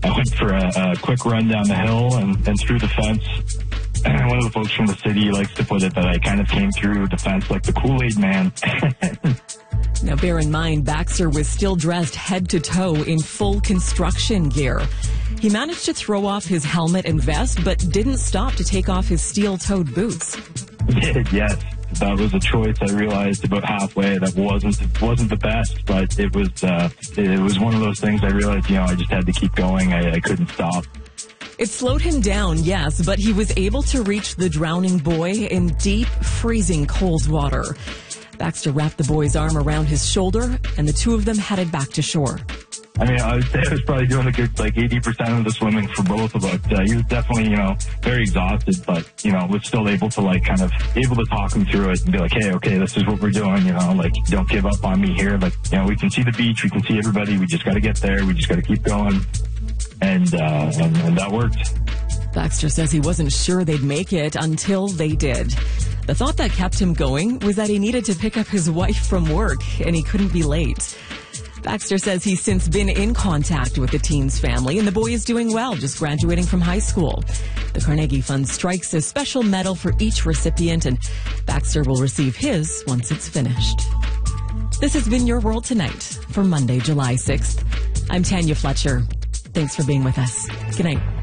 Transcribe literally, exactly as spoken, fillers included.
I went for a, a quick run down the hill and, and through the fence. And one of the folks from the city likes to put it that I kind of came through the fence like the Kool-Aid man. Now, bear in mind, Baxter was still dressed head to toe in full construction gear. He managed to throw off his helmet and vest, but didn't stop to take off his steel-toed boots. Yes, that was a choice I realized about halfway that wasn't wasn't the best, but it was uh, it was one of those things I realized, you know, I just had to keep going. I, I couldn't stop. It slowed him down, yes, but he was able to reach the drowning boy in deep, freezing cold water. Baxter wrapped the boy's arm around his shoulder, and the two of them headed back to shore. I mean, I would say I was probably doing a good, like, eighty percent of the swimming for both of us. Uh, he was definitely, you know, very exhausted, but, you know, was still able to, like, kind of able to talk him through it and be like, hey, okay, this is what we're doing, you know, like, don't give up on me here. Like, you know, we can see the beach, we can see everybody, we just got to get there, we just got to keep going. And, uh, and, and that worked. Baxter says he wasn't sure they'd make it until they did. The thought that kept him going was that he needed to pick up his wife from work, and he couldn't be late. Baxter says he's since been in contact with the teen's family, and the boy is doing well, just graduating from high school. The Carnegie Fund strikes a special medal for each recipient, and Baxter will receive his once it's finished. This has been Your World Tonight for Monday, July sixth. I'm Tanya Fletcher. Thanks for being with us. Good night.